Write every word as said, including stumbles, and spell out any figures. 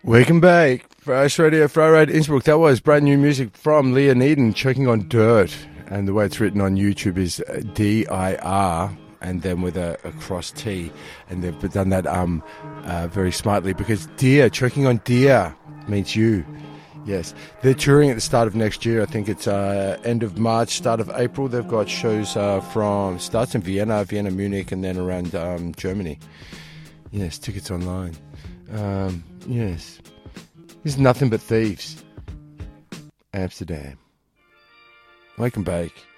Welcome back. Fresh Radio, Fry Road, Innsbruck. That was brand new music from Leon Eden, Choking on Dirt. And the way it's written on YouTube is D I R, and then with a, a cross T. And they've done that um uh, very smartly because deer, choking on deer means you. Yes. They're touring at the start of next year. I think it's uh, end of March, start of April. They've got shows uh, from, starts in Vienna, Vienna, Munich, and then around um, Germany. Yes, tickets online. Um, yes. There's nothing but thieves. Amsterdam. Wake and bake.